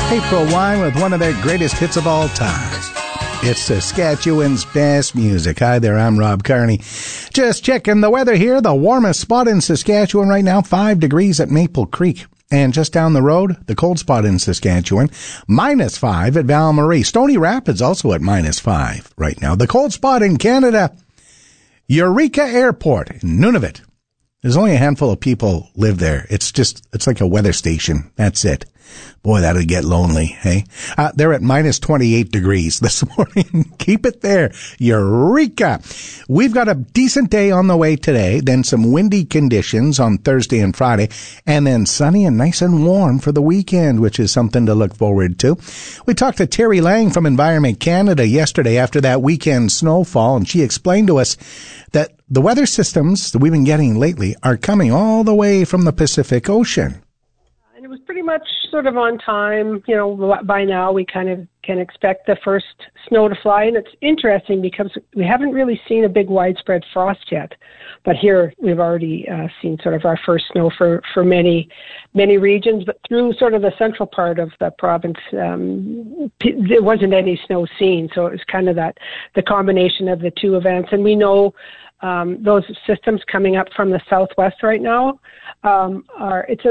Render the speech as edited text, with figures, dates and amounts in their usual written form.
April Wine with one of their greatest hits of all time. It's Saskatchewan's best music. Hi there, I'm Rob Carney. Just checking the weather here. The warmest spot in Saskatchewan right now, 5 degrees at Maple Creek. And just down the road, the cold spot in Saskatchewan, -5 at Val Marie. Stony Rapids also at -5 right now. The cold spot in Canada, Eureka Airport in Nunavut. There's only a handful of people live there. It's like a weather station. That's it. Boy, that'd get lonely, hey? They're at -28 degrees this morning. Keep it there. Eureka! We've got a decent day on the way today, then some windy conditions on Thursday and Friday, and then sunny and nice and warm for the weekend, which is something to look forward to. We talked to Terry Lang from Environment Canada yesterday after that weekend snowfall, and she explained to us that the weather systems that we've been getting lately are coming all the way from the Pacific Ocean. And it was pretty much sort of on time. You know, by now we kind of can expect the first snow to fly. And it's interesting because we haven't really seen a big widespread frost yet. But here we've already seen sort of our first snow for many regions. But through sort of the central part of the province, there wasn't any snow seen. So it was kind of the combination of the two events. And we know those systems coming up from the southwest right now it's